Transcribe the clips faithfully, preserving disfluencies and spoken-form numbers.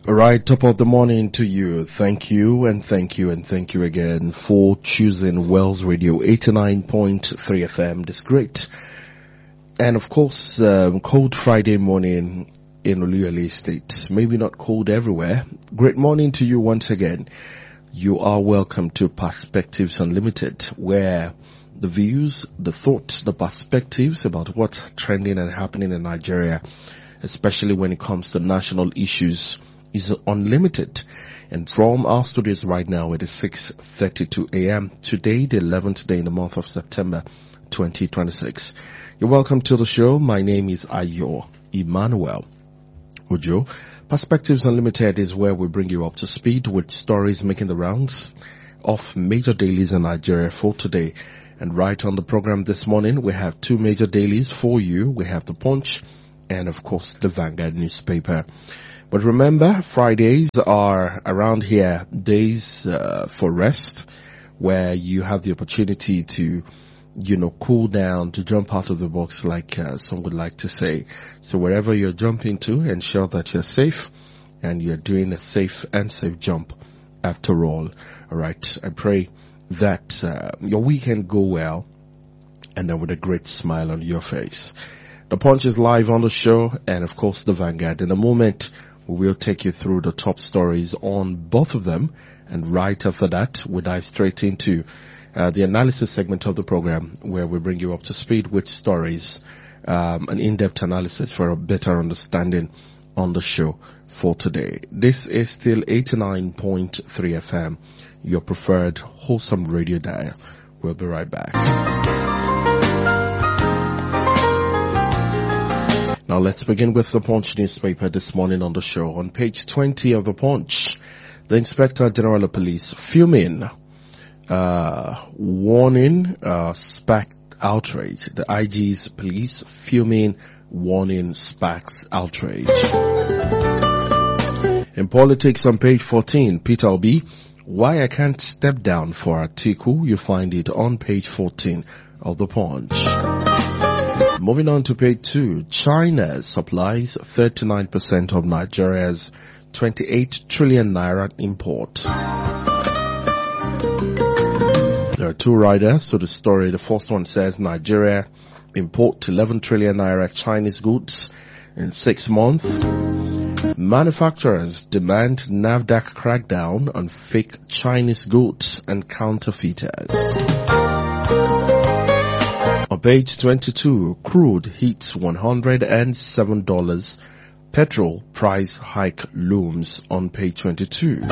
All right, top of the morning to you. Thank you and thank you and thank you again for choosing Wells Radio eighty-nine point three F M. This great. And of course, um, cold Friday morning in Oluyole Estate. Maybe not cold everywhere. Great morning to you once again. You are welcome to Perspectives Unlimited, where the views, the thoughts, the perspectives about what's trending and happening in Nigeria, especially when it comes to national issues, is unlimited. And from our studios right now, it is six thirty-two a.m. Today, the eleventh day in the month of September, twenty twenty-six. You're welcome to the show. My name is Ayo Emmanuel Ojo. Perspectives Unlimited is where we bring you up to speed with stories making the rounds of major dailies in Nigeria for today. And right on the program this morning, we have two major dailies for you. We have the Punch and, of course, the Vanguard newspaper. But remember, Fridays are around here days uh, for rest, where you have the opportunity to, you know, cool down, to jump out of the box, like uh, some would like to say. So wherever you're jumping to, ensure that you're safe and you're doing a safe and safe jump after all. All right. I pray that uh, your weekend go well and then with a great smile on your face. The Punch is live on the show and, of course, the Vanguard. In a moment, we will take you through the top stories on both of them. And right after that, we dive straight into uh, the analysis segment of the program, where we bring you up to speed with stories, um, an in-depth analysis for a better understanding on the show for today. This is still eighty-nine point three F M, your preferred wholesome radio dial. We'll be right back. Now let's begin with the Punch newspaper this morning on the show. On page twenty of the Punch, the Inspector General of Police fuming, uh, warning, uh, SPAC outrage. The I G's police fuming, warning SPAC's outrage. In politics on page fourteen, Peter Obi, why I can't step down for Atiku. You find it on page fourteen of the Punch. Moving on to page two, China supplies thirty-nine percent of Nigeria's twenty-eight trillion naira import. There are two riders to the story. The first one says Nigeria import eleven trillion naira Chinese goods in six months. Manufacturers demand NAFDAC crackdown on fake Chinese goods and counterfeiters. On page twenty-two, crude hits one hundred seven dollars. Petrol price hike looms on page twenty-two.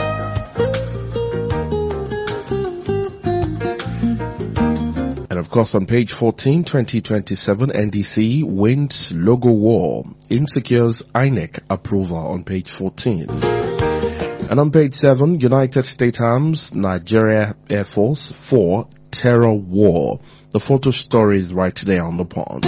And of course on page fourteen, twenty twenty-seven, N D C wins logo war. Insecures I N E C approval on page fourteen. And on page seven, United States Arms, Nigeria Air Force for terror war. The photo story is right there on the Punch.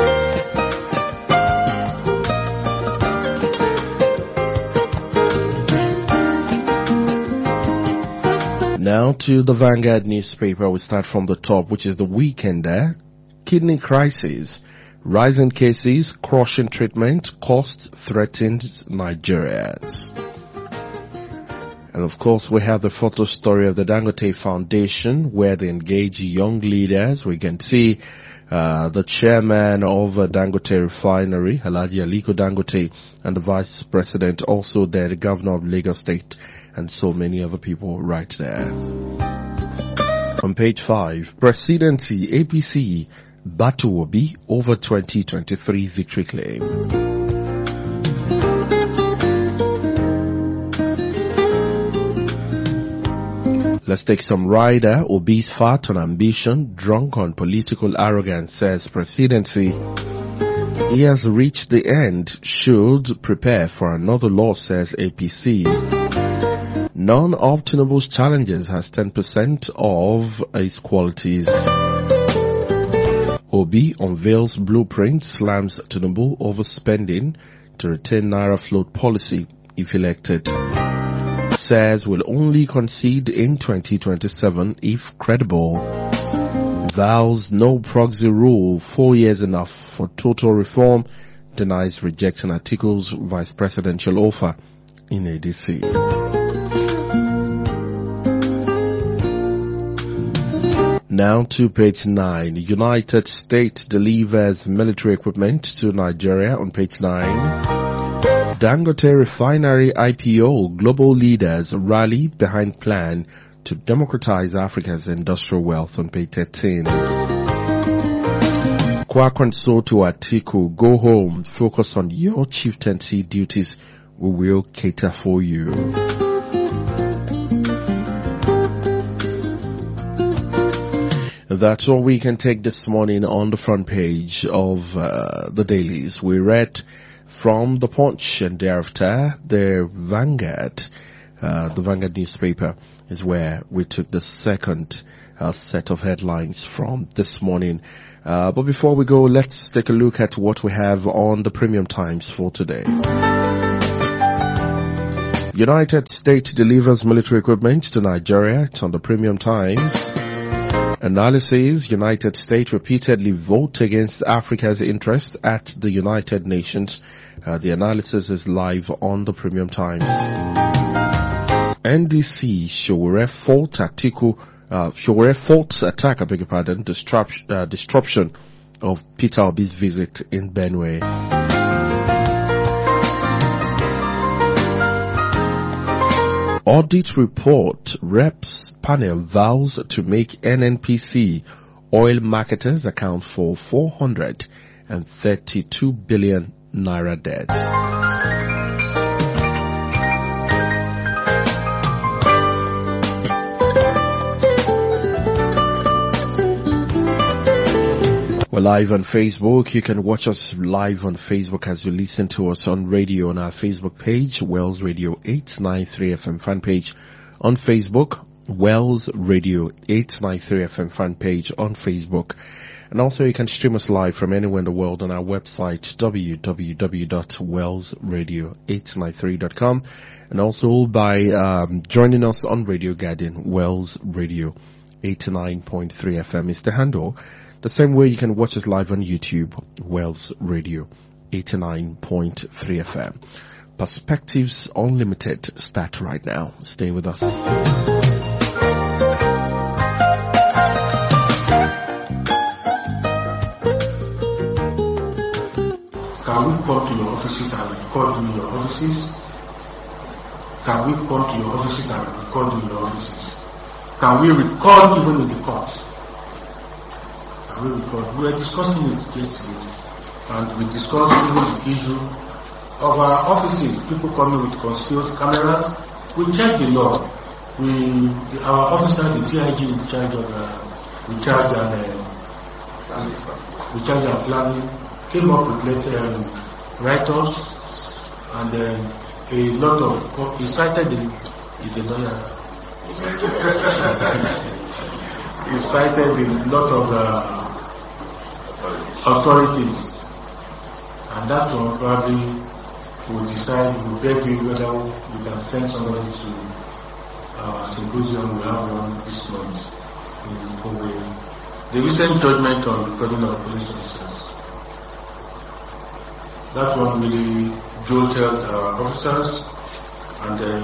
Now to the Vanguard newspaper. We start from the top, which is the Weekender. Kidney crisis. Rising cases, crushing treatment, cost threatens Nigerians. And of course, we have the photo story of the Dangote Foundation, where they engage young leaders. We can see uh, the chairman of uh, Dangote Refinery, Alhaji Aliko Dangote, and the vice president, also there, the governor of Lagos State, and so many other people right there. On page five, Presidency, A P C, Battle Obi over twenty twenty-three victory claim. Let's take some rider. Obi's fat on ambition, drunk on political arrogance, says Presidency. He has reached the end, should prepare for another loss, says A P C. Non-obtainable challenges has ten percent of his qualities. Obi unveils blueprint, slams Tinubu overspending to retain Naira float policy if elected. Says will only concede in twenty twenty-seven if credible. Vows no proxy rule, four years enough for total reform. Denies rejecting Atiku's vice presidential offer in A D C. Now to page nine. United States delivers military equipment to Nigeria on page nine. Dangote Refinery I P O. Global leaders rally behind plan to democratize Africa's industrial wealth on page thirteen. Kwakwanso to Atiku. Go home. Focus on your chieftaincy duties. We will cater for you. That's all we can take this morning on the front page of uh, the dailies. We read from the Punch and thereafter the Vanguard. Uh, the Vanguard newspaper is where we took the second uh, set of headlines from this morning. Uh, but before we go, let's take a look at what we have on the Premium Times for today. United States delivers military equipment to Nigeria. It's on the Premium Times. Analysis: United States repeatedly vote against Africa's interest at the United Nations. Uh, the analysis is live on the Premium Times. N D C Sowore fought Atiku, uh, Sowore fought attack, I beg your pardon, disrupt, uh, disruption of Peter Obi's visit in Benue. Audit report: Reps panel vows to make N N P C oil marketers account for four hundred thirty-two billion naira debt. We're live on Facebook. You can watch us live on Facebook as you listen to us on radio on our Facebook page, Wells Radio eight ninety-three F M fan page on Facebook, Wells Radio eight ninety-three F M fan page on Facebook. And also you can stream us live from anywhere in the world on our website, w w w dot wells radio eight ninety-three dot com, and also by um, joining us on Radio Garden. Wells Radio eighty-nine point three F M is the handle. The same way you can watch us live on YouTube, Wells Radio eighty-nine point three F M. Perspectives Unlimited start right now. Stay with us. Can we come to your offices and record you in your offices? Can we come to your offices and record you in your offices? Can we record even in the courts? Can we record? We were discussing it yesterday, and we discussed even the issue of our offices. People coming with concealed cameras. We check the law. We, our officers, the T I G, in charge of, uh, we charge and uh, we charge and planning, came up with letter um, write-ups, and then uh, a lot of, he cited the, he's a lawyer, he cited a lot of uh, authorities, and that one probably will decide, will beg you whether we can send somebody to our symposium we have one this month in Owerri. The recent judgment on recording of police officers, that one really jolted our officers, and um,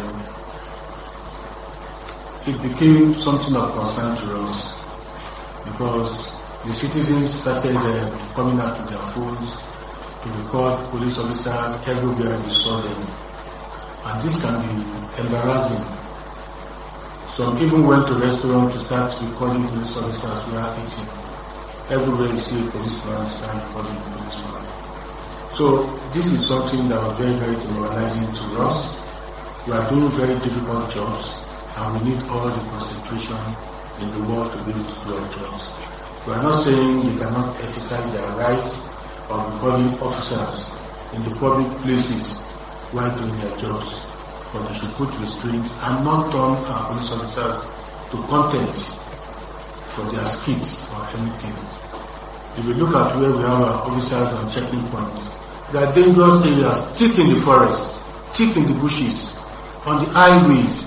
it became something of concern to us, because the citizens started uh, coming out to their phones to record police officers everywhere they saw them, and this can be embarrassing. Some even went to restaurants to start recording police officers who are eating. Everywhere you see a policeman, start recording the policeman. So this is something that was very, very demoralizing to us. We are doing very difficult jobs, and we need all the concentration in the world to be able to do our jobs. We are not saying they cannot exercise their rights of recording officers in the public places while doing their jobs, but they should put restraints and not turn our police officers to content for their skits or anything. If you look at where we have our officers on checking points, there are dangerous areas, thick in the forest, thick in the bushes, on the highways,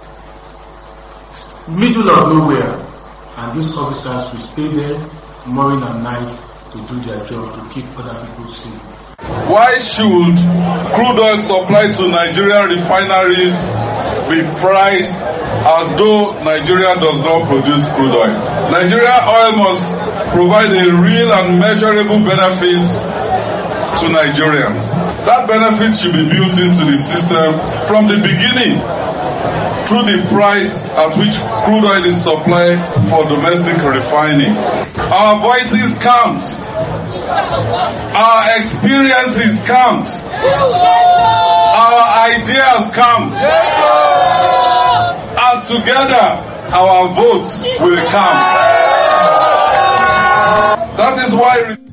middle of nowhere, and these officers will stay there morning and night to do their job, to keep other people safe. Why should crude oil supply to Nigerian refineries be priced as though Nigeria does not produce crude oil? Nigeria oil must provide a real and measurable benefit to Nigerians. That benefit should be built into the system from the beginning through the price at which crude oil is supplied for domestic refining. Our voices count. Our experiences count. Our ideas count. And together, our votes will count. That is why